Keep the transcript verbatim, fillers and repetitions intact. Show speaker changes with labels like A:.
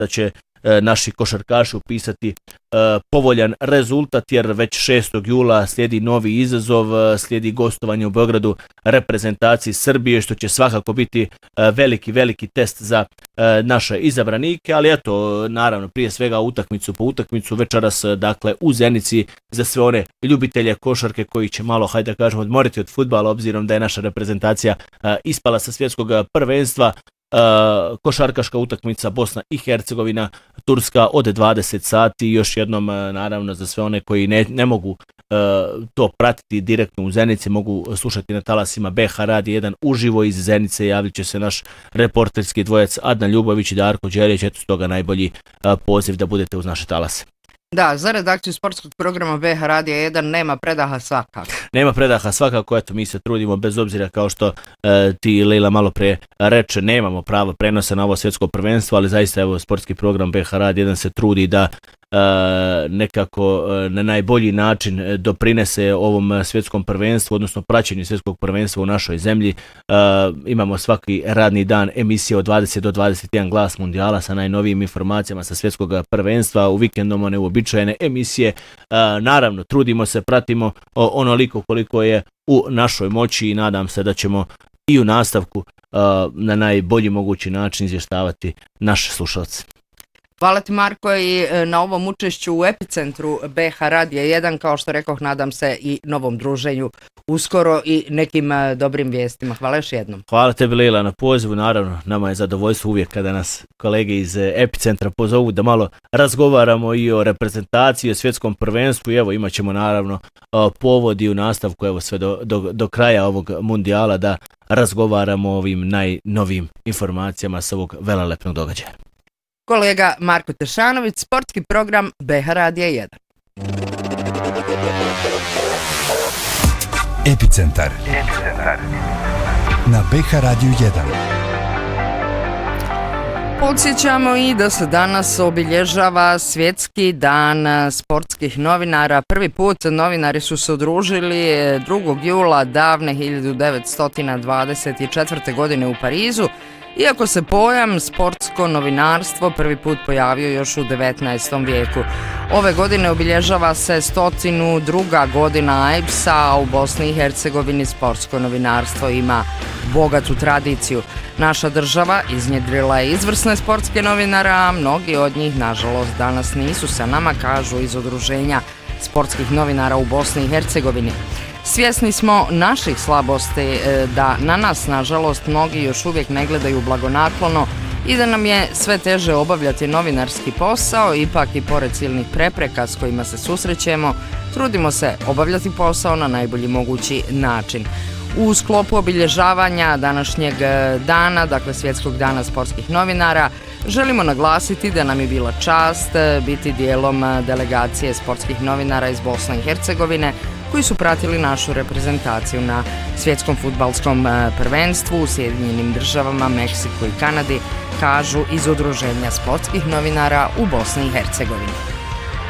A: da će naši košarkaši upisati povoljan rezultat, jer već šestog jula slijedi novi izazov, slijedi gostovanje u Beogradu reprezentaciji Srbije, što će svakako biti veliki, veliki test za naše izabranike, ali eto, naravno, prije svega utakmicu po utakmicu večeras, dakle, u Zenici za sve one ljubitelje košarke koji će malo, hajde da kažemo, odmoriti od fudbala, obzirom da je naša reprezentacija ispala sa svjetskog prvenstva. Uh, košarkaška utakmica Bosna i Hercegovina, Turska od dvadeset sati. Još jednom, uh, naravno, za sve one koji ne, ne mogu uh, to pratiti direktno u Zenici, mogu slušati na talasima B H Radija jedan uživo iz Zenice. Javit će se naš reporterski dvojac Adnan Ljubović i Darko Đerić. Eto, stoga najbolji uh, poziv da budete uz naše talase.
B: Da, za redakciju sportskog programa B H Radija jedan nema predaha svakako.
A: Nema predaha svakako, eto, mi se trudimo, bez obzira, kao što e, ti, Lejla, malo pre reče, nemamo pravo prenosa na ovo svjetsko prvenstvo, ali zaista, evo, sportski program B H Radija jedan se trudi da e, nekako e, na najbolji način doprinese ovom svjetskom prvenstvu, odnosno praćenju svjetskog prvenstva u našoj zemlji. E, imamo svaki radni dan emisije od dvadeset do dvadeset jedan Glas Mundijala sa najnovijim informacijama sa svjetskog prvenstva, u vikendom one uobičajene emisije. E, naravno, trudimo se, pratimo o, onoliko koliko je u našoj moći i nadam se da ćemo i u nastavku uh, na najbolji mogući način izvještavati naše slušalce.
B: Hvala ti, Marko, i na ovom učešću u Epicentru B H Radija jedan, kao što rekoh, nadam se i novom druženju uskoro i nekim uh, dobrim vijestima. Hvala još jednom.
A: Hvala tebi, Lejla, na pozivu. Naravno, nama je zadovoljstvo uvijek kada nas kolege iz Epicentra pozovu da malo razgovaramo i o reprezentaciji, i o svjetskom prvenstvu. I evo, imat ćemo naravno uh, povod i u nastavku, evo, sve do, do, do kraja ovog mundijala da razgovaramo o ovim najnovijim informacijama sa ovog velelepnog događaja.
B: Kolega Marko Tešanović, sportski program B H Radija jedan.
C: Epicentar. Epicentar. Na B H Radiju jedan.
B: Podsjećamo i da se danas obilježava Svjetski dan sportskih novinara. Prvi put novinari su se udružili drugog jula davne hiljadu devetsto dvadeset četvrte. godine u Parizu. Iako se pojam sportsko novinarstvo prvi put pojavio još u devetnaestom vijeku. Ove godine obilježava se stotinu druga godina A I B S-a, a u Bosni i Hercegovini sportsko novinarstvo ima bogatu tradiciju. Naša država iznjedrila je izvrsne sportske novinare, a mnogi od njih, nažalost, danas nisu sa nama, kažu iz Udruženja sportskih novinara u Bosni i Hercegovini. Svjesni smo naših slabosti, da na nas, nažalost, mnogi još uvijek ne gledaju blagonaklono i da nam je sve teže obavljati novinarski posao. Ipak i pored silnih prepreka s kojima se susrećemo, trudimo se obavljati posao na najbolji mogući način. U sklopu obilježavanja današnjeg dana, dakle Svjetskog dana sportskih novinara, želimo naglasiti da nam je bila čast biti dijelom delegacije sportskih novinara iz Bosne i Hercegovine koji su pratili našu reprezentaciju na svjetskom fudbalskom prvenstvu u Sjedinjenim državama, Meksiku i Kanadi, kažu iz Udruženja sportskih novinara u Bosni i Hercegovini.